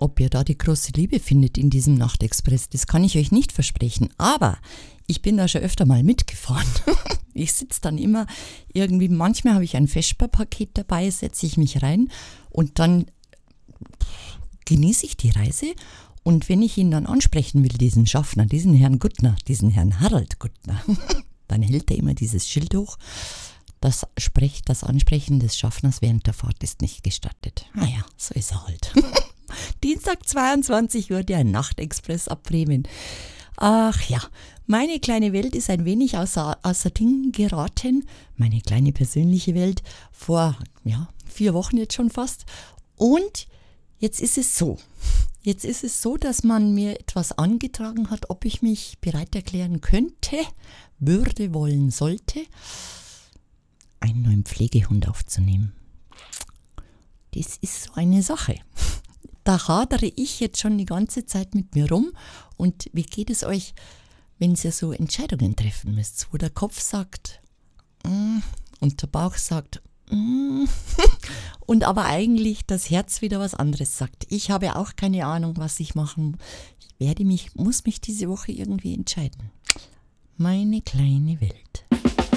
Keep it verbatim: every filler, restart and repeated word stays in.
ob ihr da die große Liebe findet in diesem Nachtexpress, das kann ich euch nicht versprechen. Aber ich bin da schon öfter mal mitgefahren. Ich sitze dann immer irgendwie, manchmal habe ich ein Vespa-Paket dabei, setze ich mich rein und dann genieße ich die Reise. Und wenn ich ihn dann ansprechen will, diesen Schaffner, diesen Herrn Guttner, diesen Herrn Harald Guttner, dann hält er immer dieses Schild hoch. Das, Sprech, das Ansprechen des Schaffners während der Fahrt ist nicht gestattet. Naja, so ist er halt. Dienstag zweiundzwanzig Uhr, der Nachtexpress ab Bremen. Ach ja, meine kleine Welt ist ein wenig außer, außer Ding geraten. Meine kleine persönliche Welt vor ja, vier Wochen jetzt schon fast. Und jetzt ist es so. Jetzt ist es so, dass man mir etwas angetragen hat, ob ich mich bereit erklären könnte, würde, wollen, sollte, einen neuen Pflegehund aufzunehmen. Das ist so eine Sache. Da hadere ich jetzt schon die ganze Zeit mit mir rum. Und wie geht es euch, wenn ihr so Entscheidungen treffen müsst, wo der Kopf sagt mm, und der Bauch sagt mm, und aber eigentlich das Herz wieder was anderes sagt. Ich habe auch keine Ahnung, was ich machen. Ich werde mich, muss mich diese Woche irgendwie entscheiden. Meine kleine Welt.